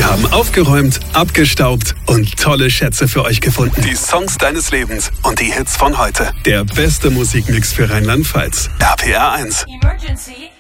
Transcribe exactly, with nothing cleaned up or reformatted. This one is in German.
haben aufgeräumt, abgestaubt und tolle Schätze für euch gefunden. Die Songs deines Lebens und die Hits von heute. Der beste Musikmix für Rheinland-Pfalz. R P R eins. Emergency.